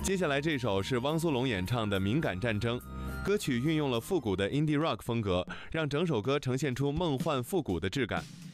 接下来这首是汪苏泷演唱的《敏感战争》，歌曲运用了复古的 indie rock 风格，让整首歌呈现出梦幻复古的质感。